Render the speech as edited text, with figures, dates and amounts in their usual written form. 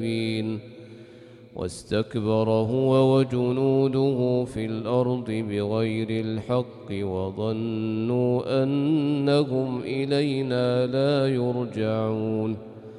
واستكبر هو وجنوده في الأرض بغير الحق وظنوا أنهم إلينا لا يرجعون